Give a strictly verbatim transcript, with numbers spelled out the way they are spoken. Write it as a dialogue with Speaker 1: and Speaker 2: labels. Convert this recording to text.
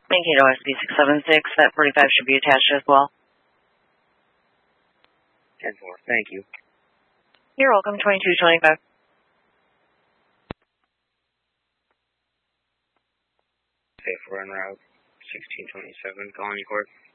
Speaker 1: Mankato S P six seven six, that forty-five should be attached as well.
Speaker 2: ten four, thank you.
Speaker 1: You're welcome, twenty-two twenty-five.
Speaker 2: Safe, we're en route, sixteen twenty-seven, calling you, Court.